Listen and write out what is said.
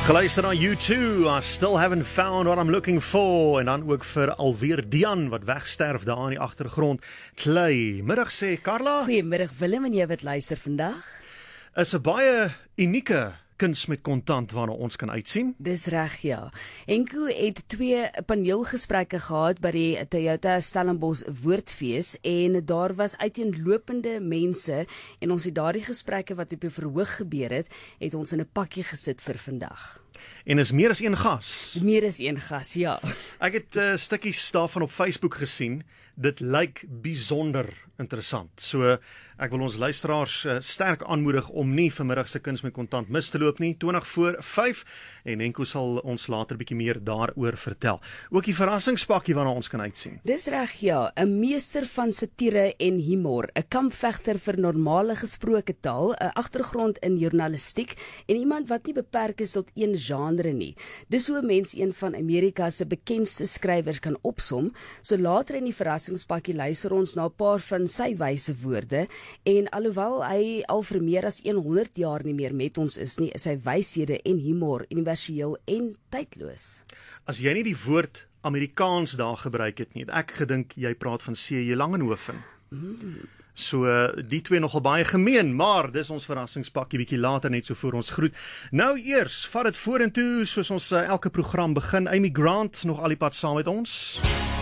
Geluister na U2, I still haven't found what I'm looking for. En dan ook vir alweer Dian, wat wegsterf daar in die agtergrond. Klei, middag sê Carla. Goeiemiddag Willem en jy wat luister vandag. Is 'n baie unieke kuns met kontant waarna ons kan uitsien. Dis reg, ja. Enko het 2 paneelgesprekke gehad by die Toyota Stellenbosch Woordfees en daar was uiteenlopende mense en ons het daardie gesprekke wat op die verhoog gebeur het ons in 'n pakkie gesit vir vandag. En is meer as een gas. Meer as een gas, ja. Ek het stukkies daarvan op Facebook gesien. Dit lyk bijzonder interessant. So ek wil ons luisteraars sterk aanmoedig om nie vanmiddag se kuns met kontant mis te loop nie. 20:05 en Enko sal ons later bietjie meer daaroor vertel. Ook die verrassingspakkie waarna ons kan uitsien. Dis reg, ja. 'n meester van satire en humor, 'n kampvegter vir normale gesproke taal, 'n agtergrond in journalistiek en iemand wat nie beperk is tot een genre nie. Dis hoe 'n mens een van Amerika se bekendste skrywers kan opsom. So later in die verrassingspakkie luister ons na 'n paar van sy wyse woorde en alhoewel hy al vir meer as 100 jaar nie meer met ons is nie, is sy wyshede en humor universeel en tydloos. As jy nie die woord Amerikaans daar gebruik het nie, ek gedink jy praat van C.J. Langenhoven. So die twee nogal baie gemeen, maar dis ons verrassingspakkie bietjie later net so voor ons groet. Nou eers, vat dit vorentoe soos ons elke program begin. Amy Grant nog al die pad saam met ons.